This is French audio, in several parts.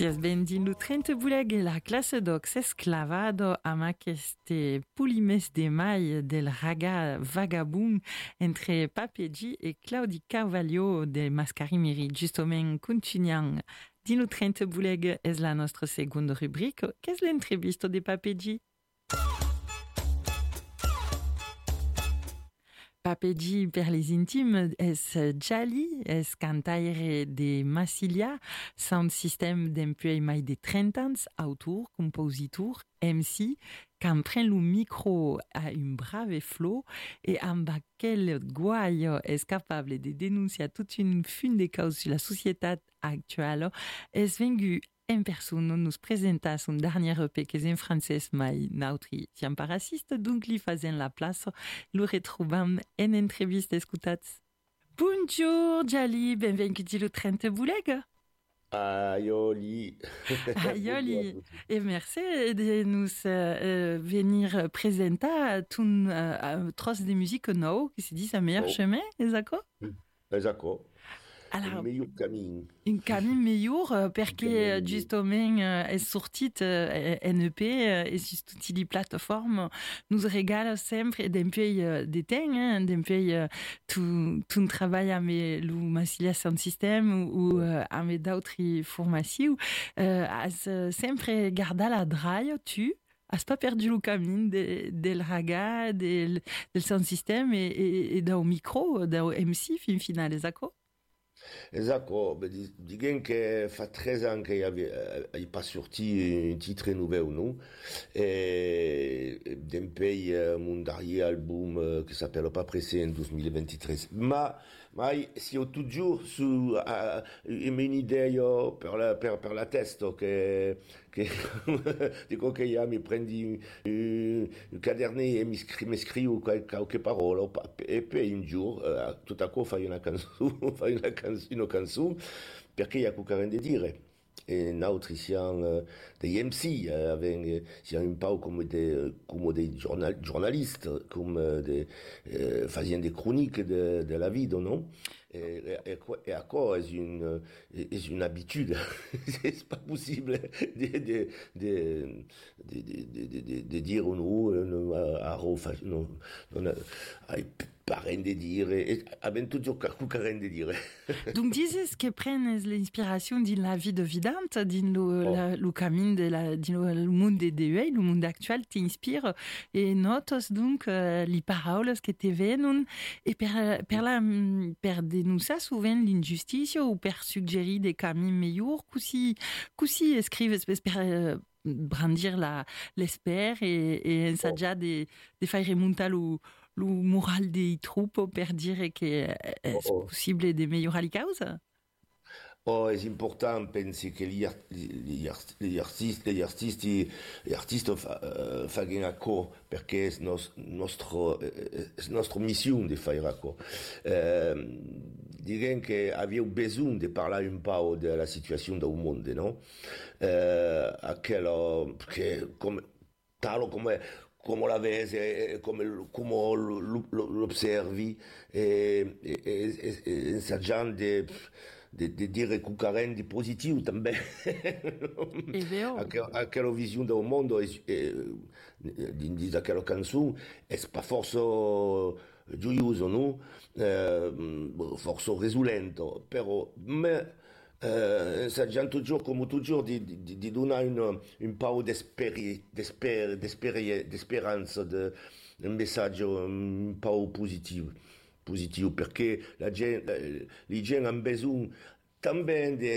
Sias ben din lo trenta buleg la classe dox esclavado ama este pulimes de mai del raga vagabund entre Papegi e Claudi Carvalho de Mascarimiri. Justomen continuiam din lo trenta buleg es la nostra segunda rubrique. Qu'es l'entrevisto de Papegi? Papegi per les intimes es Jali, es cantaire de Massilia, sound system d'empuei mai de 30 ans, autor, compositor, MC, qu'en pren lo micro a un brave flow et amb aquel guaio es capable de denunciar toute une fune de causes sur la societat actuelle, es vengu en persona nos presenta son dernier EP que és en francès mai nautri siam pas raciste, donc li fazen la place, lo retrobam en entrevista escutats. Bonjour Jali, benvinguti lo 30 buleg. Aioli. Aioli. Et merci de nous venir presentar ton tros de musique nou, qui se dit sa meilleur chemin, exaco? Exaco. Alors, un camí millor perché justament è sortit en EP e su tutti le plateforme nous regala sempre d'empei de temps, d'empei tu travail amb lo Massilia Sound System ou amb d'autres formacions as sempre garda la draia tu has pas perdu le camin del raga, del sound system e del micro, del MC fin finale, exaco? Esatto, diguem que fa 13 ans qu'il n'y a pas sorti un titre nouveau, nous, et d'un pays mondial album qui s'appelle Pas Pressé en 2023. Mais si au toujours su une idée per la testa che dico che io mi prendi un cadernet e mi scrivo qualche parola e poi un giorno tutto a coup fai una canzone perché il y a qualcosa da dire. E noi siamo dei MC, siamo un po' come dei giornalisti, come facendo des chroniques de la vita, no? Et à quoi est une habitude. C'est pas possible de dire pas rien de dire, et abbiamo toujours rien de dire. Donc dices que prenes l'inspiration din la vie de vidante, din lo camin din lo monde de le monde actuel t'inspire et notes donc les paroles que te venun et per denunciar souvent l'injustice ou per suggerir des camins meilleurs così escrives per brandir l'esper et ensaggiar de faire remontar lo moral des troupes per dire que è possible de melhorar le causa? È importante, pensi che gli artisti fanno ciò perché è nostra missione di fare ciò. Direi che abbiamo bisogno di parlare un po' della situazione del mondo, no? Aquello che come la vedi, come l'osservi, e assaggiando di dire qualcosa di positivo também. È vero. Aquella visione del mondo, di quella canzone, è pas forse gioioso, no? Forse risolento, però assaggiando toujours come toujours di donare un po' di speranza, un messaggio un po' positivo perché la gente ha bisogno também de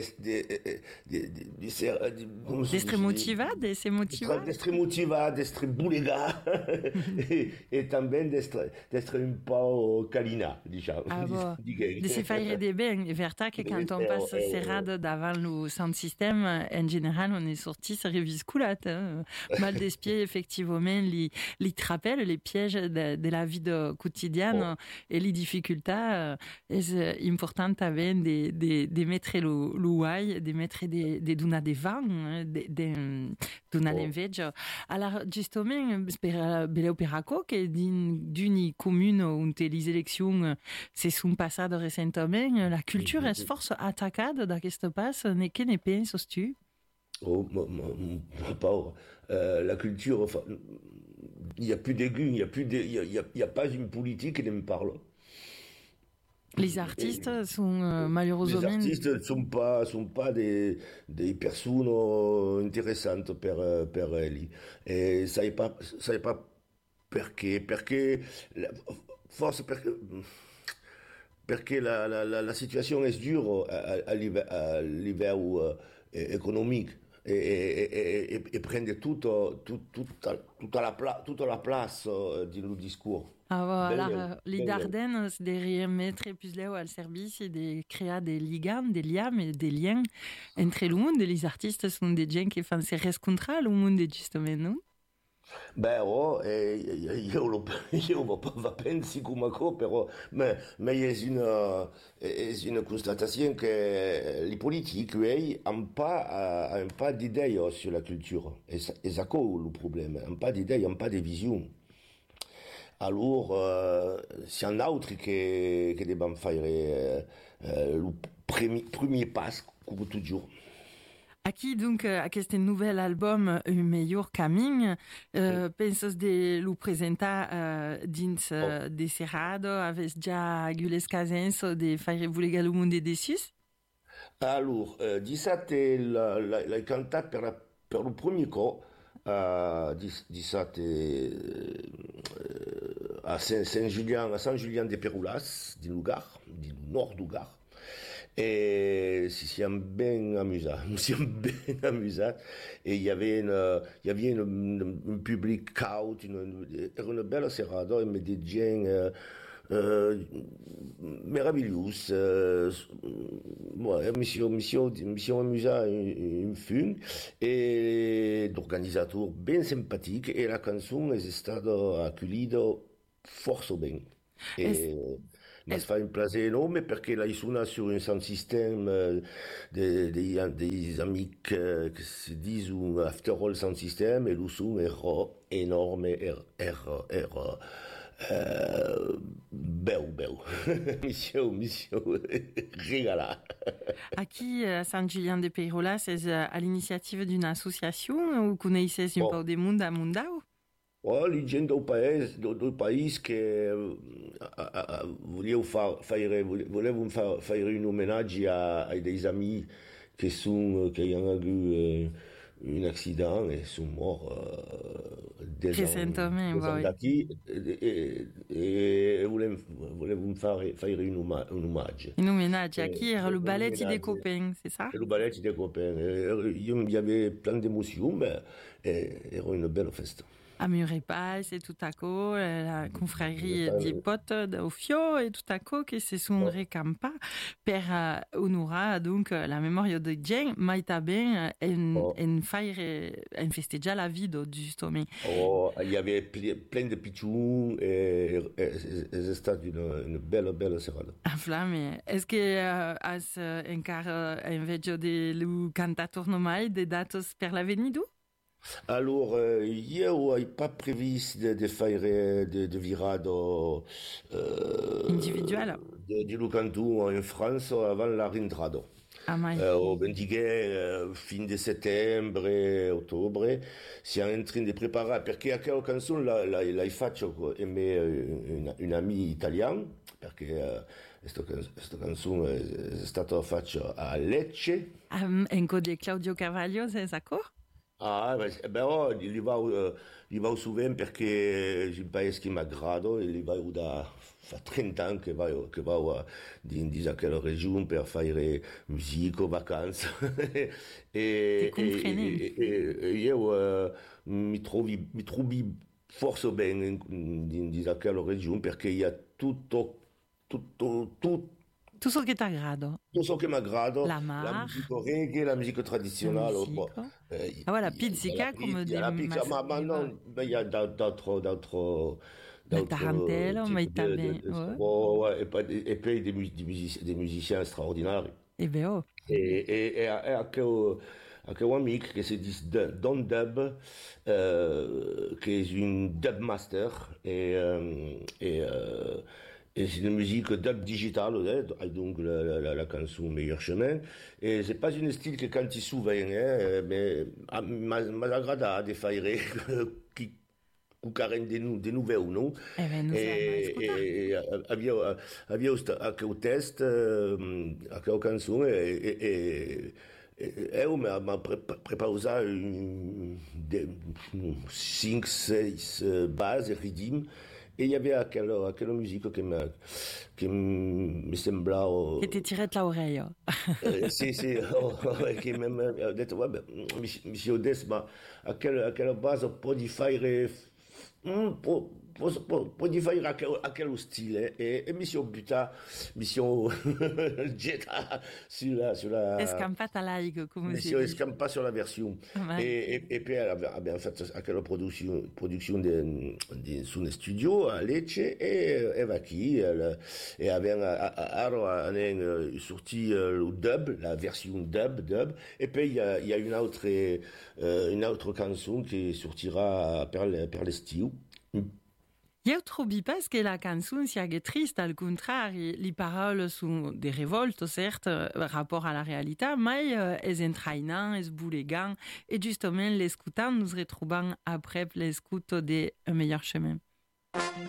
essere motivado, de se motivar, de essere bulegado e também de essere un po' calina, diciamo. De se fare de ben. È vero che quando on passe serrado davant lo sound system, en general, on est sorti se revisculat. Mal d'espier, effectivement, li rappelle les pièges de la vie quotidienne et les difficultés. C'est important também de mettre lo uai, de mettre de donar de vent, de donar l'inveja. Alors, justement, beleu per aquò que d'uni comune on les élections se sont passades récemment, la culture est force attaquada d'aquest pas, que ne penses tu? Oh, pauvre. La culture, enfin, il n'y a plus d'aigus, il n'y a plus il y a pas une politique qui me parle. Les Et artistes sont les malheureusement. artistes ne sont pas des personnes intéressantes per elli. E sai pas perché, forse perché la situation est dure à livello economique et prende tutta la place di un discours. Ah, Belleu, voilà, les belleu. Dardennes, c'est des mettre plus là au service et de créer des liganes, des liens et des liens entre le monde. Les artistes sont des gens qui font se rencontrer le monde justement, non? Beh, oh, io va pensi come però, ma è una constatation che les politiques, eux, ont pas d'idée sur la culture. Et ça, le problème. Ont pas d'idée, ont pas de vision. Alors, c'est un autre che dobbiamo fare le premier pas, comme toujours. Aqui, donc, aquest nouvel album, Un Meilleur Caminho, penses de lo presentar dins Oh. de Cerrado, aves ja Gules Casens de Faire Volegar lo Mundo Dessus? Alors, dissate l'hai cantato per il primo co, dissate a Saint-Julien de Peroulas, di Lugar, di nord Lugar. Et si siamo ben amusati, nous siamo ben amusati. Et il y avait un public caut, era una bella serata, e me dei gens meravigliosi. Ouais, mi siamo amusati in film e l'organizzator ben simpatico e la canzone è stata accolita forse bene. Est, E mi est, fa un piacere enorme perché la suona sur un sound system des amis che si dicono after all sound system e lo suono era enorme, era bello, bello. Mi sono regalato. aqui, a Saint-Julien de Peirola, c'est à l'initiative d'une association ou conheces un Bon, peu de monde a Mundau? oh, les gens do país che volevo fare un omaggio a dei amici che hanno avuto un accident et sont morts Récemment, des ans oui. daqui volevo fare un omaggio. Un hommage. Aqui era le Un ballet des omaggio. copains, c'est ça? E lo ballet des copains. Il y avait plein d'émotions, mais era une belle festa. À Murepas et tout à coup, la confrérie des potes au Fio et tout à coup qui se sont recampa per honorar donc la mémoire de Jane, mais també en faire en festejar la vie justement. Oh, il y avait plein de pitchous et c'est stata une belle, belle serrade. Flamme, est-ce que as encara en veggio de lo cantator normal de datos per l'avenido? Alors, io n'ai pas prévu de faire de virado Individual? di Lucantu in France avant la rintrada. Ah, mai. Au 20 fin de settembre, ottobre, siamo in train di preparare perché a quella canzone la faccio e un amico italiano perché questa canzone è stata fatta a Lecce. Enco de Claudio Carvalho, c'est ça? Ah, ben oh, li va souvent perché è un paese che mi aggrado e li va da fa 30 anni che va in quella regione per fare musica, vacanze T'es comprenant. e io mi trovi forse bene in quella regione perché il y a tutto Tout ce qui t'agrade. tutto ciò che mi aggrado, La la mar, musica reggae, la musica la tradizionale, musique. Ah voilà, il y a pizzica come il y a des la pizza, ma non, mais il y a la d'autres tarantella, mais types t'as bien, ouais. oh, ouais, et puis des musiciens extraordinaires. Eh ben oh. E anche un amico che si dice Don Dub, che è un dub master, Et c'est une musique dub digitale, donc la chanson Meilleur Chemin. Et c'est pas un style que canti souvent, mais m'agrada de faire qui cucaren de nouvelles ou non. Nous allons écouter. Havia o test, aquela canção, eu me preparei cinco, seis bases, rythmes, et il y avait aquella musique qui me semblava. Qui t'est tiré de l'oreille. Sì, che ho detto, vabbè, mi si odessa, ma aquela base pode fare, pode fare aquele stile, e mi si butta, mi si getta sulla Escampata laico, come mi si si dice. scampa sur la version. E poi abbiamo fatto quella produzione su un studio a Lecce e va qui. E abbiamo sorti le dub, la version dub. Et puis il y a une autre chanson qui sortira per l'estiu. Io trovi pas che la canzone sia triste, al contrario, le parole sont des révoltes, certes, rapport à la réalité, mais elles entraînant, elles boulegant, et justement, l'escoutant, nous retrouvons après l'escoute de Un meilleur chemin.